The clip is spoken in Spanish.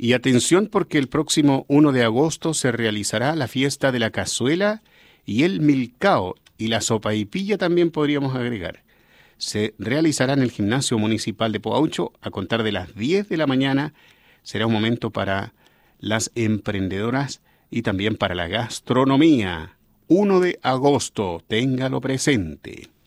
Y atención porque el próximo 1 de agosto se realizará la fiesta de la cazuela y el milcao, y la sopaipilla también podríamos agregar. Se realizará en el Gimnasio Municipal de Poaucho a contar de las 10 de la mañana. Será un momento para las emprendedoras y también para la gastronomía. 1 de agosto, téngalo presente.